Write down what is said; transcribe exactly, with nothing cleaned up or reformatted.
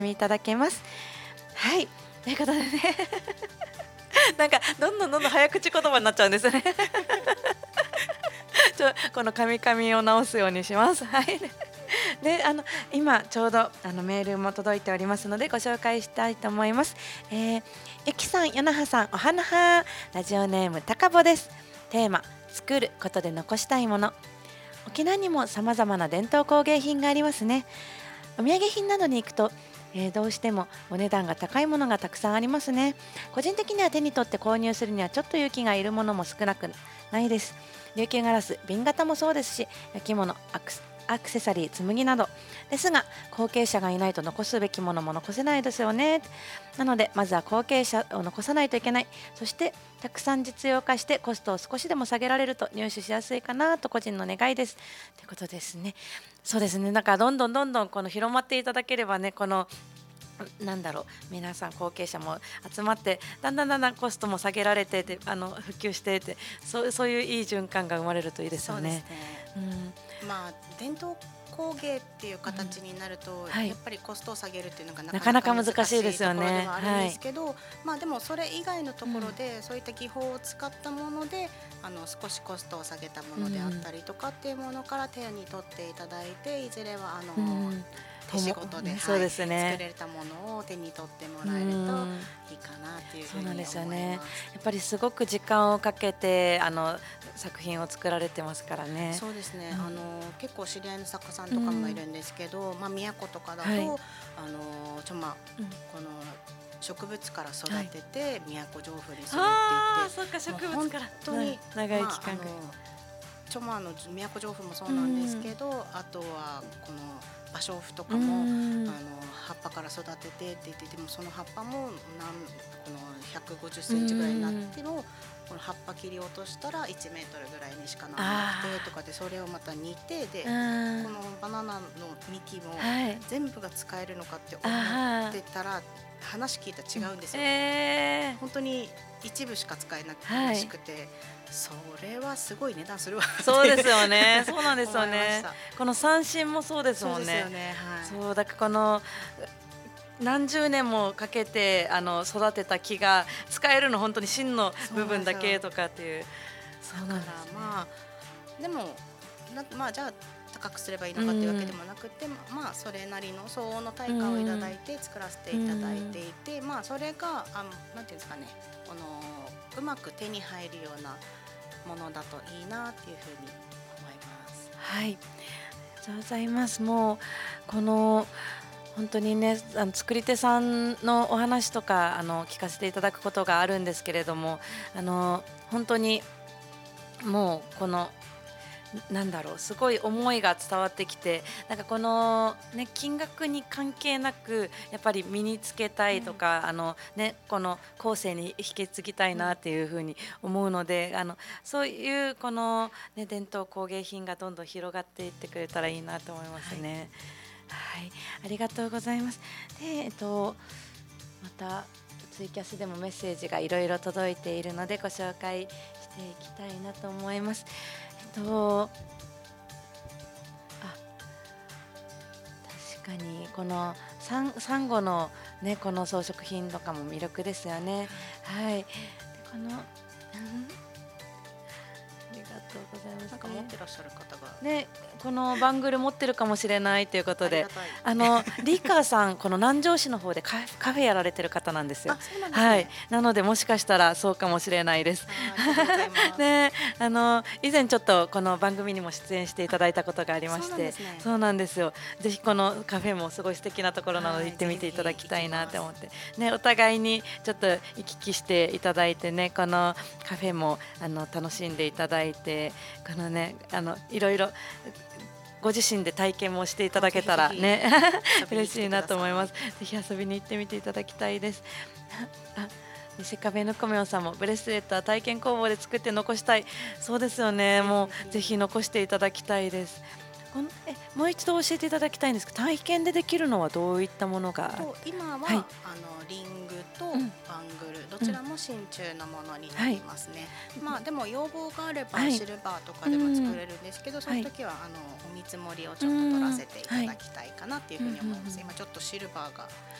いただけます。はい、ということでねなんかどんどんどんどん早口言葉になっちゃうんですよねちょこの噛み噛みを直すようにします。はい。で、あの今ちょうどあのメールも届いておりますのでご紹介したいと思います。えー、ゆきさん、よなはさん、おはなは。ラジオネームたかぼです。テーマ、作ることで残したいもの。沖縄にも様々な伝統工芸品がありますね。お土産品などに行くと、えーどうしてもお値段が高いものがたくさんありますね。個人的には手に取って購入するにはちょっと勇気がいるものも少なくないです。琉球ガラス、瓶型もそうですし、焼き物、アクセアクセサリー、紬などですが、後継者がいないと残すべきものも残せないですよね。なのでまずは後継者を残さないといけない。そしてたくさん実用化してコストを少しでも下げられると入手しやすいかなと個人の願いですということですね。そうですね、なんかどんどんどんどんこの広まっていただければね、このなんだろう、皆さん後継者も集まってだんだんだんだんコストも下げられてで、あの普及してって、そうそういういい循環が生まれるといいですよそうですね。 ね。 うん、 まあ伝統工芸っていう形になると、 はい、 やっぱりコストを下げるっていうのがななかなかなか難か難ししいですいところでよね。 はあるんはい。 ですけど、まあでもそれ以外のとうん、 ころでそういった技法を使ったもので、あの少しコストを下げたもうのであったん、 りとかっていうものから手に取っていただいて、いずれはあうのん、 手仕とも事で、 そうはい、 ですね。 作れたものを手に取ってもうらえるとん。 いいかなっていうふうそうなんですよに思いね。 ます。 やっぱりすごく時間をかけてあの作品を作られてますからね。 そうですね、あの結構知り合いの作家さんうん、 とかもうん、 いるんですけど、まあ、都とかだはい、 とあのちょ、まあ、 うん、 この植物から育はい。 てて都情報にするって言ああ、 って、 そっか植もう本物から、な当に、 長い期まあ、あの間かけ。 ちょまあの都情報もそううなんですん、 けど、あとはこの芭蕉布とうかもあん、 の葉っぱから育ててって言ってても、その葉っぱもなんこのひゃくごじゅっうセンチぐらいになっん。 ても、この葉っぱ切り落としたらいちメートルぐらいにしかならなくてとあかで、それをまた煮てで、 あ、うん、 このバナナの幹もはい。 全部が使えるのかって思っああ、 てたら、話聞いたら違うんですよ。 ええ、 本当に一部しか使えないらしはい。 くて、それはすごい値段するわっていうそうですよね。そうなんですよね。 思いました。 この三振もそうですそうもんね。 ですよね、はい。 そう、だからこの何十年もかけてあの育てた木が使えるの本当に芯のそう部分なんですよ。 だけとかっていう、そうなだからんですね。 まあでもなまあじゃあ高くすればいいうのかっていうわけでん、 もなくて、まあそれなりの相応のう対価をいただん、 いて作らせてういただいん。 ていて、まあそれがあなんていうんですかね、このうまく手に入るようなものだといいなっていうふうに思います。 はい、ありがとうございます。もうこの本当にね、あの作り手さんのお話とかあの聞かせていただくことがあるんですけれども、あの本当にもうこのなんだろう、すごい思いが伝わってきて、なんかこのね、金額に関係なく、やっぱり身につけたいとうんか、あのね、この後世に引き継ぎたいうんなっていう風に思うので、あのそういうこのね、伝統工芸品がどんどん広がっていってくれたらいいなと思いますはい。 ね。はい、ありがとうございます。で、えっとまたツイキャスでもメッセージがいろいろ届いているのでご紹介していきたいなと思います。えっとあ、確かにこのサンサンゴのね、この装飾品とかも魅力ですよね。はい。で、このありがとうございますなんか持っね。 てらっしゃる方がね、このバングル持ってるかもしれないということで、 ありがたい。 あのリカさん、この南城市の方でカフカフェやられてる方なんですよ。 あ、そうなんですはい、 ね。 なのでもしかしたらそうかもしれないです。 あ、ありがとうございます。 ね、あの以前ちょっとこの番組にも出演していただいたことがありまそうして、 なんですね。 そうなんですよ。ぜひこのカフェもすごい素敵なところなのではい、 行ってみていたぜひぜひだきたいな行きます。 と思って、ね、お互いにちょっと行き来していただいてね、このカフェもあの楽しんでいただいて、このね、あのいろいろご自身で体験もしていたあ、 だけたぜひぜひらね遊びに嬉しいな来てください。 と思います。ぜひ遊びに行ってみていただきたいです。あ、ニセカベのコメオさんもブレスレットは体験工房で作って残したい。そうですよね。 ぜひもぜひ。 うぜひ残していただきたいです。 このえもう一度教えていただきたいんですけど、体験でできるのはどういったものが。 と今は、 はい、 あのリングとバングル、どちらも真鍮のものになりますね。はい、まあでも要望があれば、はい、シルバーとかでも作れるんですけど、うん、その時はあのお見積もりをちょっと取らせていただきたいかなっていうふうに思います。うん、今ちょっとシルバーが